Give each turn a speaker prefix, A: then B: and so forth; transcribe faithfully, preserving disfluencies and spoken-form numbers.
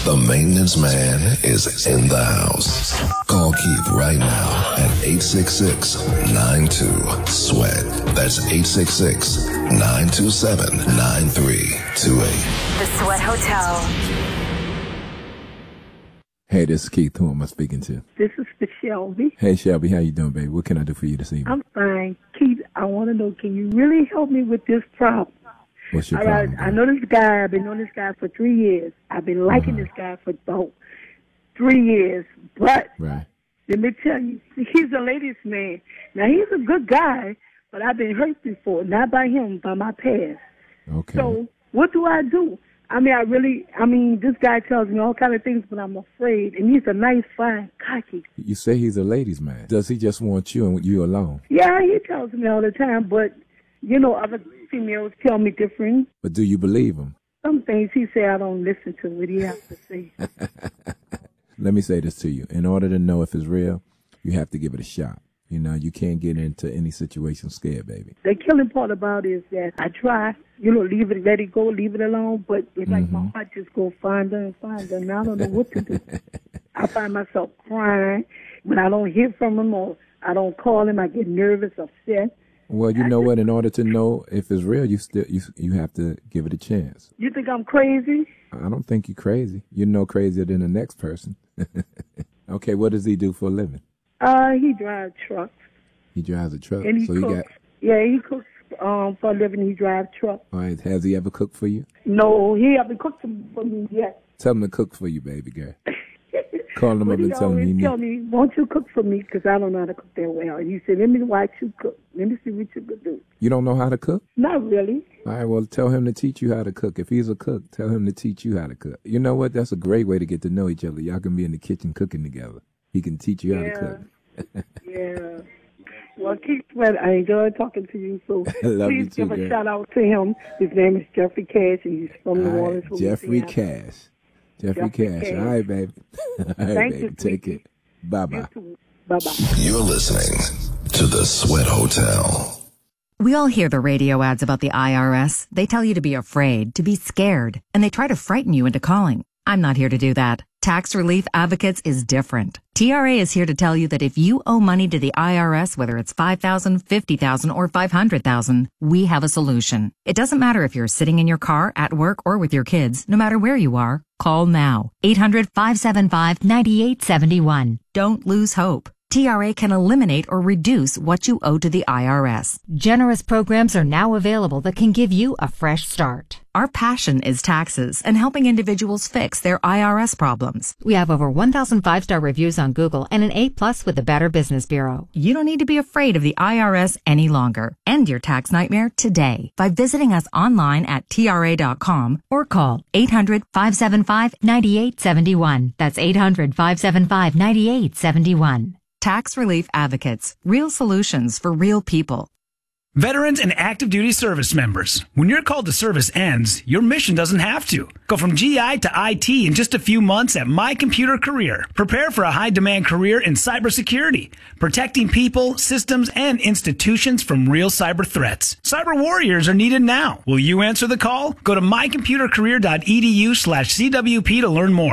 A: The maintenance man is in the house. Call Keith right now at eight six six, nine two, sweat. That's eight six six, nine two seven, nine three two eight.
B: The Sweat Hotel.
C: Hey, this is Keith. Who am I speaking to?
D: This is for Shelby.
C: Hey, Shelby. How you doing, baby? What can I do for you this evening?
D: I'm fine. Keith, I want to know, can you really help me with this problem?
C: What's your
D: All
C: problem?
D: right, I know this guy. I've been knowing this guy for three years. I've been liking uh-huh. this guy for about three years. But
C: right.
D: let me tell you, he's a ladies' man. Now, he's a good guy, but I've been hurt before. Not by him, by my past.
C: Okay.
D: So what do I do? I mean, I really, I mean, this guy tells me all kind of things, but I'm afraid. And he's a nice, fine, cocky.
C: You say he's a ladies' man. Does he just want you and you alone?
D: Yeah, he tells me all the time, but, you know, other females tell me different.
C: But do you believe him?
D: Some things he say I don't listen to what he has to say.
C: Let me say this to you. In order to know if it's real, you have to give it a shot. You know, you can't get into any situation scared, baby.
D: The killing part about it is that I try, you know, leave it, let it go, leave it alone, but it's like mm-hmm. my heart just go find her and find her, and I don't know what to do. I find myself crying when I don't hear from him or I don't call him. I get nervous, upset.
C: Well, you know what? In order to know if it's real, you still you you have to give it a chance.
D: You think I'm crazy?
C: I don't think you're crazy. You're no crazier than the next person. Okay, what does he do for a living?
D: Uh, he drives trucks.
C: He drives a truck.
D: And he
C: so
D: cooks.
C: he got.
D: Yeah, he cooks um for a living. He drives trucks.
C: All right. Has he ever cooked for you?
D: No, he haven't cooked for me yet.
C: Tell him to cook for you, baby girl. Call him up and tell him you need.
D: Tell me, won't you cook for me? Because I don't know how to cook that well. And he said, let me watch you cook. Let me see what you could do.
C: You don't know how to cook?
D: Not really.
C: All right, well, tell him to teach you how to cook. If he's a cook, tell him to teach you how to cook. You know what? That's a great way to get to know each other. Y'all can be in the kitchen cooking together. He can teach you
D: yeah.
C: how to cook.
D: Yeah. Well, Keith Sweat, I enjoyed talking to you. So
C: Love
D: please
C: you too,
D: give a
C: girl.
D: shout out to him. His name is Jeffrey Cash, and he's from New
C: All
D: Orleans.
C: right, Jeffrey Cash. Jeffrey, Jeffrey Cash. Cash. All right, baby. All right,
D: Thank
C: baby.
D: you.
C: Take it. Bye-bye.
D: Bye-bye.
A: You're listening to The Sweat Hotel.
B: We all hear the radio ads about the I R S. They tell you to be afraid, to be scared, and they try to frighten you into calling. I'm not here to do that. Tax Relief Advocates is different. T R A is here to tell you that if you owe money to the I R S, whether it's five thousand dollars, fifty thousand dollars, or five hundred thousand dollars, we have a solution. It doesn't matter if you're sitting in your car, at work, or with your kids. No matter where you are, call now. eight hundred, five seven five, nine eight seven one. Don't lose hope. T R A can eliminate or reduce what you owe to the I R S.
E: Generous programs are now available that can give you a fresh start.
B: Our passion is taxes and helping individuals fix their I R S problems.
E: We have over one thousand five-star reviews on Google and an A plus with the Better Business Bureau.
B: You don't need to be afraid of the I R S any longer. End your tax nightmare today by visiting us online at T R A dot com or call eight hundred, five seven five, nine eight seven one. That's eight hundred, five seven five, nine eight seven one. Tax Relief Advocates. Real solutions for real people.
F: Veterans and active duty service members, when your call to service ends, your mission doesn't have to. Go from G I to I T in just a few months at My Computer Career. Prepare for a high-demand career in cybersecurity, protecting people, systems, and institutions from real cyber threats. Cyber warriors are needed now. Will you answer the call? Go to my computer career dot e d u slash C W P to learn more.